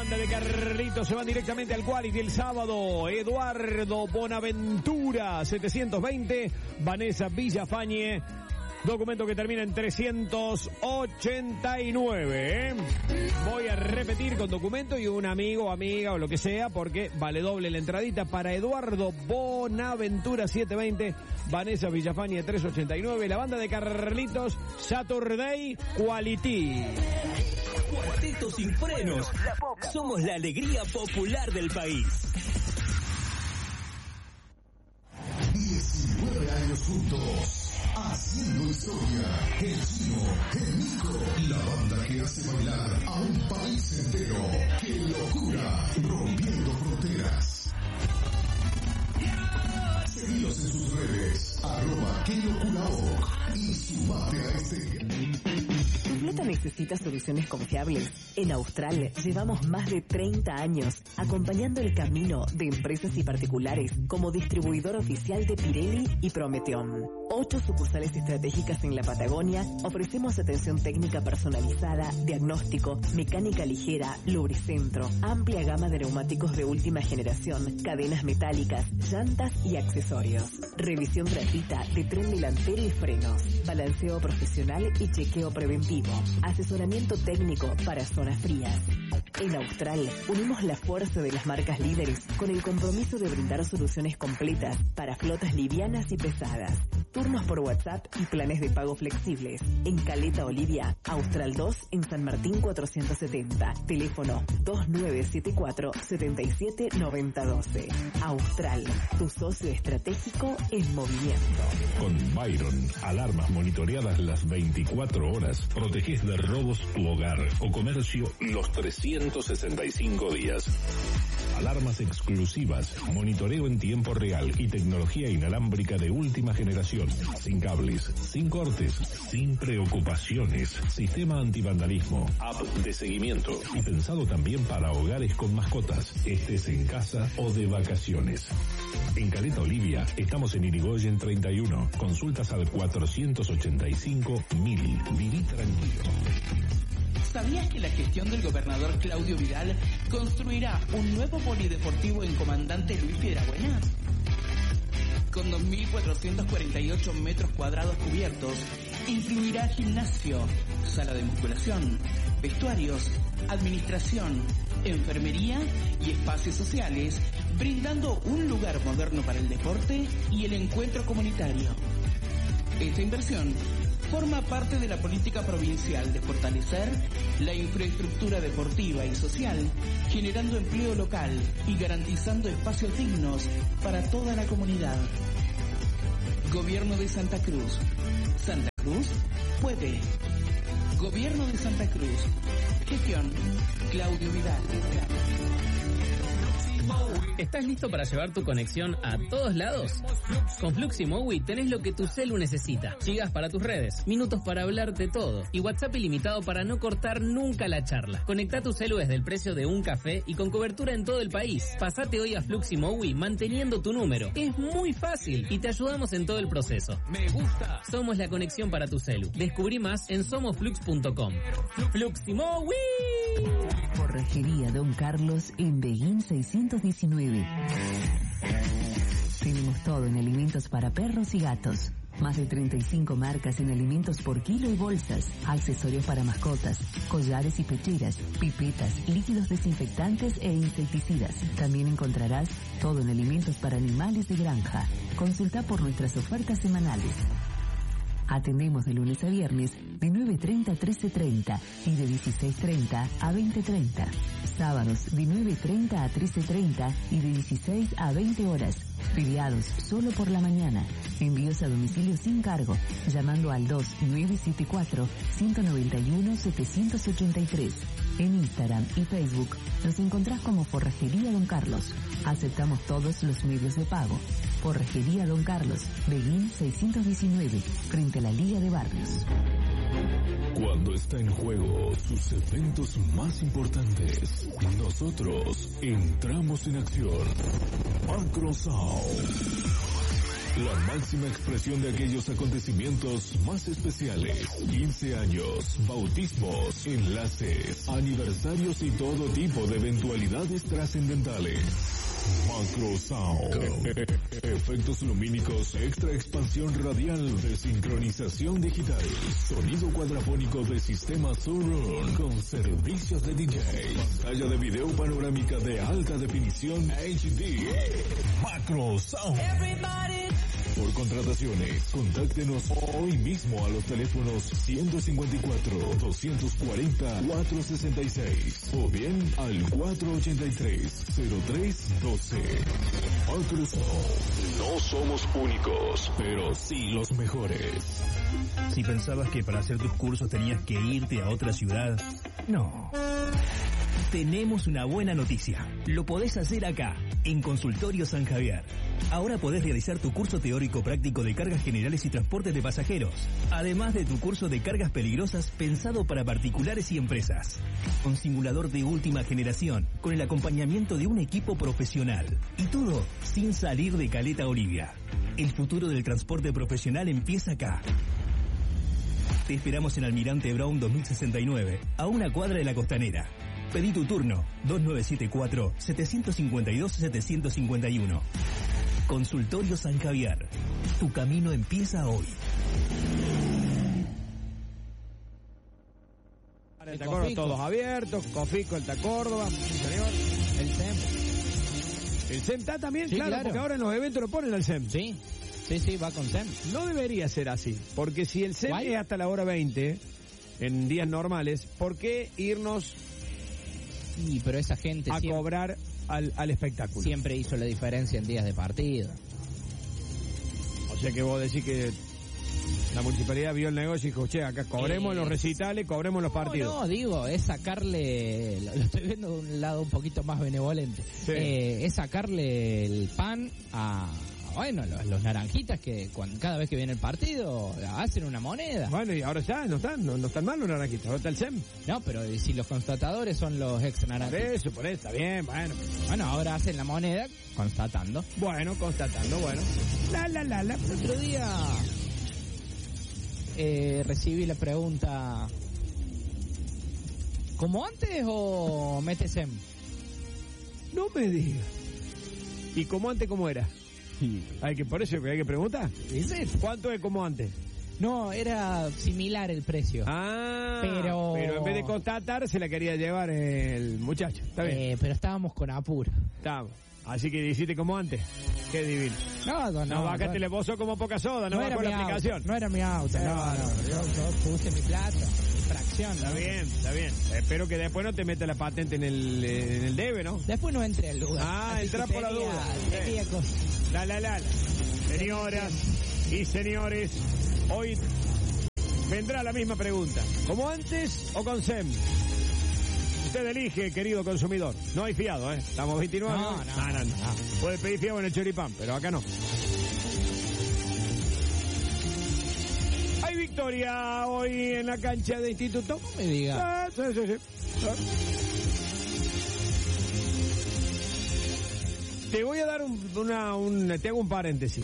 banda de Carlitos se van directamente al Quality el sábado. Eduardo Bonaventura, 720. Vanessa Villafañe, documento que termina en 389. Voy a repetir con documento y un amigo, amiga o lo que sea, porque vale doble la entradita para Eduardo Bonaventura 720, Vanessa Villafañe 389, la banda de Carlitos Saturday Quality. Cuarteto sin frenos. Somos la alegría popular del país. 19 años juntos, haciendo historia. El Chino, el Nico, la banda que hace bailar a un país entero. ¡Qué locura! Rompiendo fronteras. Seguilos en sus redes, @QueLocuraOc, y sumate a este. ¿Tu flota necesita soluciones confiables? En Austral llevamos más de 30 años acompañando el camino de empresas y particulares como distribuidor oficial de Pirelli y Prometeon. 8 sucursales estratégicas en la Patagonia, ofrecemos atención técnica personalizada, diagnóstico, mecánica ligera, lubricentro, amplia gama de neumáticos de última generación, cadenas metálicas, llantas y accesorios. Revisión gratuita de tren delantero y frenos, balanceo profesional y chequeo preventivo. Asesoramiento técnico para zonas frías. En Austral, unimos la fuerza de las marcas líderes con el compromiso de brindar soluciones completas para flotas livianas y pesadas. Turnos por WhatsApp y planes de pago flexibles. En Caleta Olivia, Austral 2 en San Martín 470. Teléfono 2974-779012. Austral, tu socio estratégico en movimiento. Con Byron, alarmas monitoreadas las 24 horas. Protegés de robos tu hogar o comercio los 365 días. Alarmas exclusivas, monitoreo en tiempo real y tecnología inalámbrica de última generación. Sin cables, sin cortes, sin preocupaciones. Sistema antivandalismo, app de seguimiento y pensado también para hogares con mascotas, estés en casa o de vacaciones. En Caleta Olivia estamos en Irigoyen 31. Consultas al 485.000. Viví tranquilo. ¿Sabías que la gestión del gobernador Claudio Vidal construirá un nuevo polideportivo en Comandante Luis Piedrabuena? Con 2.448 metros cuadrados cubiertos, incluirá gimnasio, sala de musculación, vestuarios, administración, enfermería y espacios sociales, brindando un lugar moderno para el deporte y el encuentro comunitario. Esta inversión forma parte de la política provincial de fortalecer la infraestructura deportiva y social, generando empleo local y garantizando espacios dignos para toda la comunidad. Gobierno de Santa Cruz. Santa Cruz puede. Gobierno de Santa Cruz. Gestión Claudio Vidal. ¿Estás listo para llevar tu conexión a todos lados? Con Fluximowi tenés lo que tu celu necesita. Gigas para tus redes, minutos para hablar de todo y WhatsApp ilimitado para no cortar nunca la charla. Conectá tu celu desde el precio de un café y con cobertura en todo el país. Pasate hoy a Fluximowi manteniendo tu número. Es muy fácil y te ayudamos en todo el proceso. Me gusta. Somos la conexión para tu celu. Descubrí más en somosflux.com. Fluximowi. Forrajería Don Carlos en Beguín 619. Tenemos todo en alimentos para perros y gatos. Más de 35 marcas en alimentos por kilo y bolsas, accesorios para mascotas, collares y pecheras, pipetas, líquidos desinfectantes e insecticidas. También encontrarás todo en alimentos para animales de granja. Consulta por nuestras ofertas semanales. Atendemos de lunes a viernes de 9:30 a 13:30 y de 16:30 a 20:30. Sábados de 9:30 a 13:30 y de 16 a 20 horas. Feriados solo por la mañana. Envíos a domicilio sin cargo, llamando al 2974-191-783. En Instagram y Facebook nos encontrás como Forrajería Don Carlos. Aceptamos todos los medios de pago. Forrajería Don Carlos, Beguín 619, frente a la Liga de Barrios. Cuando está en juego sus eventos más importantes, nosotros entramos en acción. Macro Sound. La máxima expresión de aquellos acontecimientos más especiales. 15 años, bautismos, enlaces, aniversarios y todo tipo de eventualidades trascendentales. Macro Sound. Efectos lumínicos, extra expansión radial de sincronización digital. Sonido cuadrafónico de sistema Surround con servicios de DJ. Pantalla de video panorámica de alta definición HD. Macro Sound. Por contrataciones, contáctenos hoy mismo a los teléfonos 154-240-466 o bien al 483-0312. Macro Sound. No somos únicos, pero sí los mejores. Si pensabas que para hacer tus cursos tenías que irte a otra ciudad, no. Tenemos una buena noticia. Lo podés hacer acá, en Consultorio San Javier. Ahora podés realizar tu curso teórico práctico de cargas generales y transportes de pasajeros, además de tu curso de cargas peligrosas pensado para particulares y empresas. Con simulador de última generación, con el acompañamiento de un equipo profesional. Y todo sin salir de Caleta Olivia. El futuro del transporte profesional empieza acá. Te esperamos en Almirante Brown 2069, a una cuadra de la Costanera. Pedí tu turno, 2974-752-751. Consultorio San Javier. Tu camino empieza hoy. El Córdoba todos abiertos, Cofico, el Córdoba, señor. El SEM. El SEM está también, Sí, claro, porque ahora en los eventos lo ponen al SEM. Sí, va con SEM. No debería ser así, porque si el SEM ¿Cuál? es hasta la hora 20, en días normales, ¿por qué irnos Y pero esa gente a cobrar al espectáculo? siempre hizo la diferencia en días de partido. O sea que vos decís que la municipalidad vio el negocio y dijo, che, acá cobremos los recitales, cobremos los partidos. No, digo, es sacarle, lo estoy viendo de un lado un poquito más benevolente, Sí. Es sacarle el pan a los naranjitas que cada vez que viene el partido hacen una moneda. Bueno, y ahora ya no están mal los naranjitas, ahora está el SEM. No, pero si los constatadores son los ex naranjitas. Por eso, está bien, bueno. Bueno, ahora hacen la moneda constatando. Bueno, constatando, bueno. El otro día recibí la pregunta, ¿como antes o mete SEM? No me digas. ¿Y como antes cómo era? Por eso hay que preguntar. ¿Cuánto es como antes? No, era similar el precio. Pero en vez de constatar se la quería llevar el muchacho. Está bien. Pero estábamos con apuro. Estábamos. Así que hiciste como antes. Qué divino. No, bájate vos sos como poca soda, no bajó la aplicación. No era mi auto. Yo puse mi plata, mi fracción. Está bien. Espero que después no te meta la patente en el debe, ¿no? Después no entré al lugar. Entra por la duda. Señoras y señores, hoy vendrá la misma pregunta. ¿Como antes o con SEM? Usted elige, querido consumidor. No hay fiado, ¿eh? Estamos 29. No. Puede pedir fiado en el choripán, pero acá no. Hay victoria hoy en la cancha de Instituto. No me diga. Sí. Te voy a dar te hago un paréntesis.